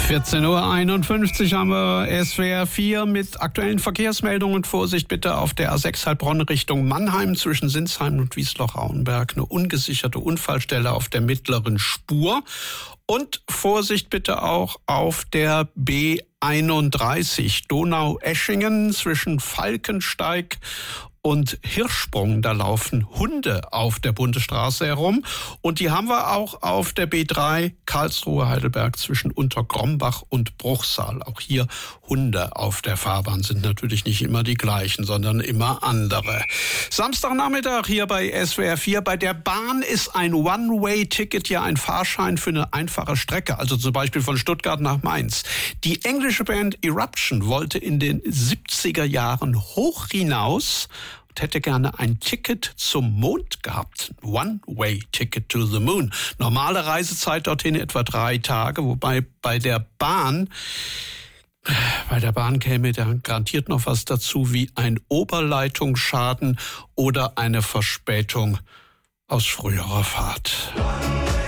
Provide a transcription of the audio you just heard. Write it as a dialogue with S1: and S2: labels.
S1: 14:51 Uhr haben wir SWR 4 mit aktuellen Verkehrsmeldungen. Vorsicht bitte auf der A6 Heilbronn Richtung Mannheim zwischen Sinsheim und Wiesloch-Rauenberg. Eine ungesicherte Unfallstelle auf der mittleren Spur. Und Vorsicht bitte auch auf der B31 Donau-Eschingen zwischen Falkensteig und Hirschsprung. Da laufen Hunde auf der Bundesstraße herum. Und die haben wir auch auf der B3 Karlsruhe-Heidelberg zwischen Untergrombach und Bruchsal. Auch hier Hunde auf der Fahrbahn, sind natürlich nicht immer die gleichen, sondern immer andere. Samstagnachmittag hier bei SWR 4. Bei der Bahn ist ein One-Way-Ticket ja ein Fahrschein für eine einfache Strecke, also zum Beispiel von Stuttgart nach Mainz. Die englische Band Eruption wollte in den 70er Jahren hoch hinaus und hätte gerne ein Ticket zum Mond gehabt. One-Way-Ticket to the Moon. Normale Reisezeit dorthin etwa 3 Tage, wobei bei der Bahn käme dann garantiert noch was dazu wie ein Oberleitungsschaden oder eine Verspätung aus früherer Fahrt.